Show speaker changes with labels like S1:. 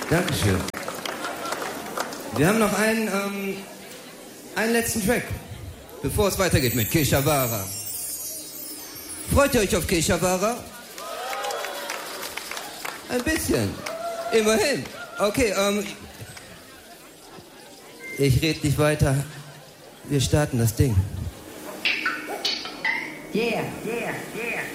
S1: Dankeschön. Wir haben noch einen letzten Track, bevor es weitergeht mit Keshavara. Freut ihr euch auf Keshavara? Ein bisschen. Immerhin. Okay, ich rede nicht weiter. Wir starten das Ding.
S2: Yeah, yeah, yeah.